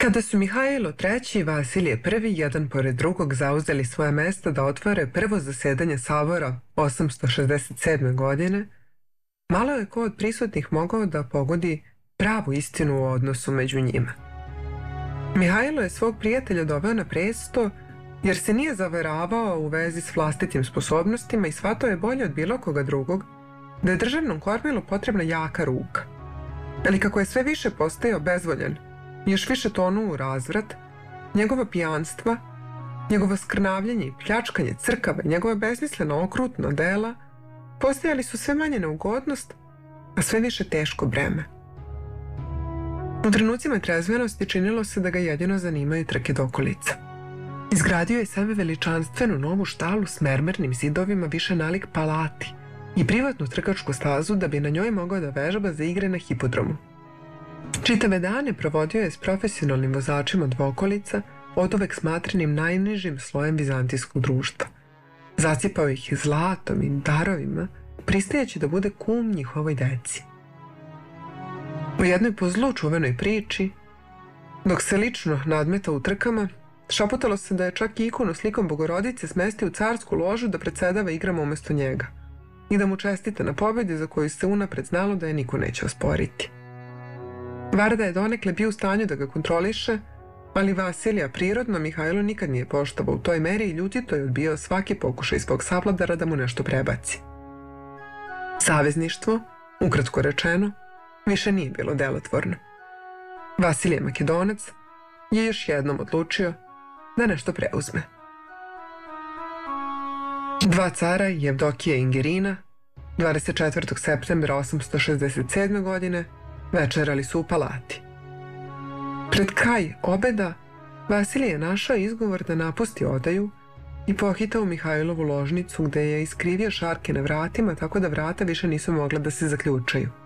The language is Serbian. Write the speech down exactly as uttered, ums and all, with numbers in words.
Kada su Mihajlo treći i Vasilije prvi jedan pored drugog zauzeli svoje mesta da otvore prvo zasedanje sabora osamsto šezdeset sedme. godine, malo je ko od prisutnih mogao da pogodi pravu istinu o odnosu među njima. Mihajlo je svog prijatelja doveo na presto jer se nije zaveravao u vezi s vlastitim sposobnostima i shvatao je bolje od bilo koga drugog da je državnom kormilu potrebna jaka ruka. Ali kako je sve više postajao bezvoljan, još više tonuo u razvrat, njegova pijanstva, njegovo skrnavljanje i pljačkanje crkava i njegova besmislena okrutna dela postajali su sve manje neugodnost, a sve više teško breme. U trenucima trezvenosti činilo se da ga jedino zanimaju trke dokolica. Izgradio je sebe veličanstvenu novu štalu s mermernim zidovima više nalik palati i privatnu trkačku stazu da bi na njoj mogao da vežba za igre na hipodromu. Čitave dane provodio je s profesionalnim vozačima dvokolica, oduvek smatranim najnižim slojem vizantijskog društva. Zacipao ih je zlatom i darovima, pristajeći da bude kum njihovoj deci. U jednoj po zlu čuvenoj priči, dok se lično nadmeta u trkama, šaputalo se da je čak ikonu slikom Bogorodice smestio u carsku ložu da predsedava igrama umesto njega i da mu čestita na pobedi za koju se unapred znalo da je niko neće osporiti. Varda je donekle bio u stanju da ga kontroliše, ali Vasilija prirodno Mihajlo nikad nije poštovao u toj meri i ljutito je odbijao svaki pokušaj svog savladara da mu nešto prebaci. Savezništvo, ukratko rečeno, više nije bilo delotvorno. Vasilije Makedonac je još jednom odlučio da nešto preuzme. Dva cara, Jevdokija i Ingerina, dvadeset četvrtog septembra osamsto šezdeset sedme. godine, večerali su u palati. Pred kraj obeda Vasilije je našao izgovor da napusti odaju i pohitao Mihajlovu ložnicu gde je iskrivio šarke na vratima tako da vrata više nisu mogla da se zaključaju.